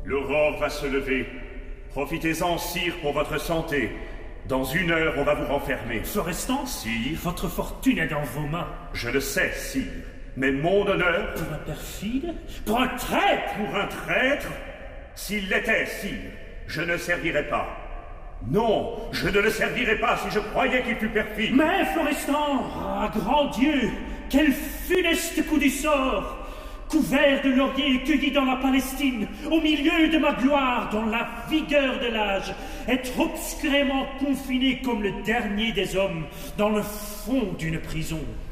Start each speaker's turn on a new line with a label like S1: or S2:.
S1: L'aurore va se lever. Profitez-en, sire, pour votre santé. Dans 1 heure, on va vous renfermer.
S2: Florestan,
S1: Sire,
S2: votre fortune est dans vos mains.
S1: je le sais, sire. Mais mon honneur...
S2: Pour un perfide? Pour un traître?
S1: Pour un traître? S'il l'était, sire, je ne servirais pas. Non, je ne le servirais pas si je croyais qu'il fût perfide.
S2: Mais, Florestan, ah, grand Dieu, quel funeste coup du sort! Couvert de lauriers cueillis dans la Palestine, au milieu de ma gloire, dans la vigueur de l'âge, être obscurément confiné comme le dernier des hommes, dans le fond d'une prison.